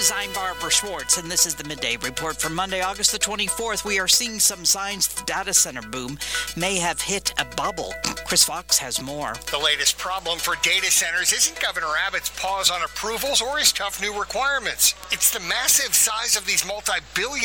news. I'm Barbara Schwartz, and this is the Midday Report for Monday, August the 24th. We are seeing some signs the data center boom may have hit a bubble. Chris Fox has more. The latest problem for data centers isn't Governor Abbott's pause on approvals or his tough new requirements. It's the massive size of these multi-billion